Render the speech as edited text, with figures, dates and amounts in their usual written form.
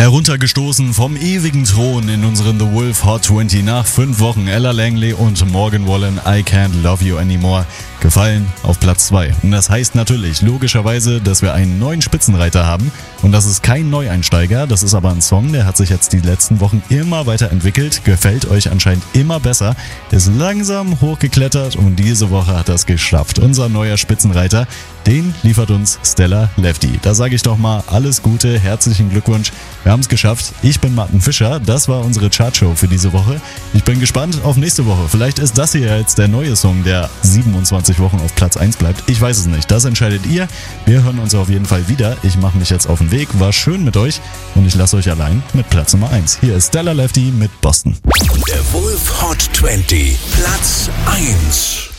Heruntergestoßen vom ewigen Thron in unseren The Wolf Hot 20 nach 5 Wochen Ella Langley und Morgan Wallen, I Can't Love You Anymore, gefallen auf Platz 2. Und das heißt natürlich, logischerweise, dass wir einen neuen Spitzenreiter haben. Und das ist kein Neueinsteiger, das ist aber ein Song, der hat sich jetzt die letzten Wochen immer weiterentwickelt, gefällt euch anscheinend immer besser, ist langsam hochgeklettert und diese Woche hat er es geschafft. Unser neuer Spitzenreiter, den liefert uns Stella Lefty. Da sage ich doch mal alles Gute, herzlichen Glückwunsch. Wir haben es geschafft. Ich bin Martin Fischer. Das war unsere Chartshow für diese Woche. Ich bin gespannt auf nächste Woche. Vielleicht ist das hier jetzt der neue Song, der 27 Wochen auf Platz 1 bleibt. Ich weiß es nicht. Das entscheidet ihr. Wir hören uns auf jeden Fall wieder. Ich mache mich jetzt auf den Weg. War schön mit euch und ich lasse euch allein mit Platz Nummer 1. Hier ist Stella Lefty mit Boston. Der Wolf Hot 20, Platz 1.